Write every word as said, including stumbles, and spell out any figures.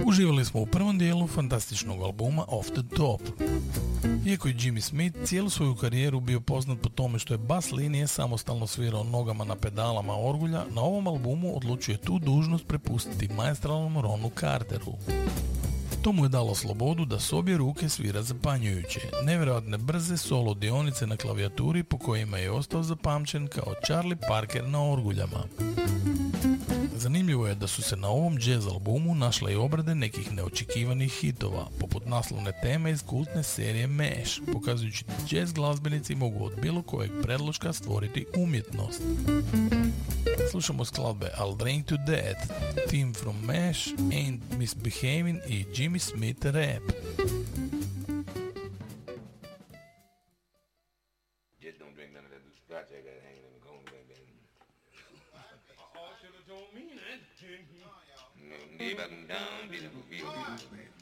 Uživali smo u prvom dijelu fantastičnog albuma Off the Top. Iako je Jimmy Smith cijelu svoju karijeru bio poznat po tome što je bas linije samostalno svirao nogama na pedalama orgulja, na ovom albumu odlučuje tu dužnost prepustiti maestralnom Ronu Carteru. To mu je dalo slobodu da s obje ruke svira zapanjujuće, nevjerojatne brze solo dionice na klavijaturi po kojima je ostao zapamćen kao Charlie Parker na orguljama. Zanimljivo je da su se na ovom jazz albumu našle i obrade nekih neočekivanih hitova, poput naslovne teme iz kultne serije Mash, pokazujući da jazz glazbenici mogu od bilo kojeg predloška stvoriti umjetnost. Slušamo skladbe I'll Drink to Death, Theme from Mash, Ain't Misbehaving i Jimmy Smith Rap. Just don't drink none of that blue scotch I got hanging in the corner back there. Oh, should have told me that.